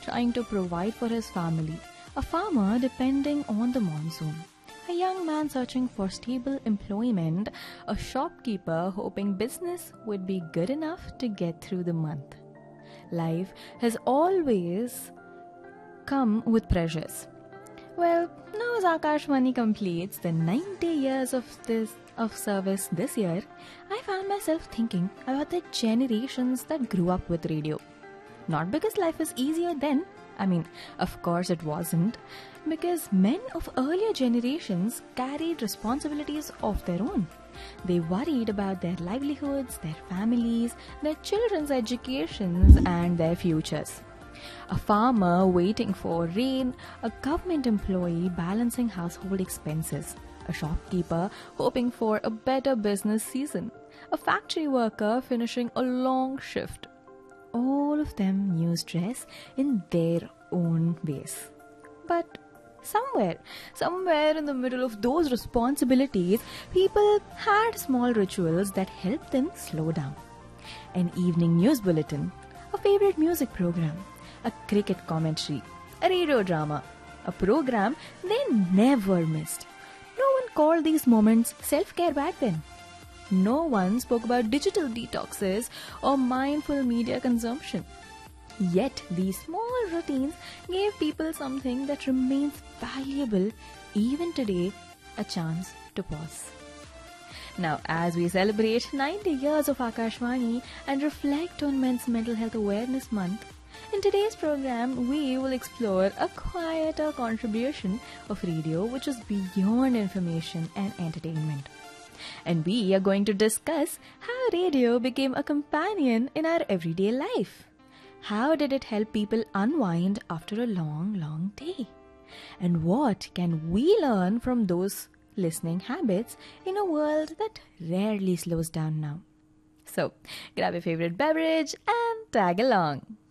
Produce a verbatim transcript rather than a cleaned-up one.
trying to provide for his family, a farmer depending on the monsoon, a young man searching for stable employment, a shopkeeper hoping business would be good enough to get through the month. Life has always come with pressures. Well, now as Akashvani completes the ninety years of this of service this year, I found myself thinking about the generations that grew up with radio. Not because life was easier then, I mean, of course it wasn't, because men of earlier generations carried responsibilities of their own. They worried about their livelihoods, their families, their children's educations, and their futures. A farmer waiting for rain, a government employee balancing household expenses, a shopkeeper hoping for a better business season, a factory worker finishing a long shift. All of them knew stress in their own ways. But somewhere, somewhere in the middle of those responsibilities, people had small rituals that helped them slow down. An evening news bulletin, a favorite music program, a cricket commentary, a radio drama, a program they never missed. No one called these moments self-care back then. No one spoke about digital detoxes or mindful media consumption. Yet these small routines gave people something that remains valuable even today, a chance to pause. Now, as we celebrate ninety years of Akashvani and reflect on Men's Mental Health Awareness Month, in today's program, we will explore a quieter contribution of radio which is beyond information and entertainment. And we are going to discuss how radio became a companion in our everyday life. How did it help people unwind after a long, long day? And what can we learn from those listening habits in a world that rarely slows down now? So, grab your favorite beverage and tag along.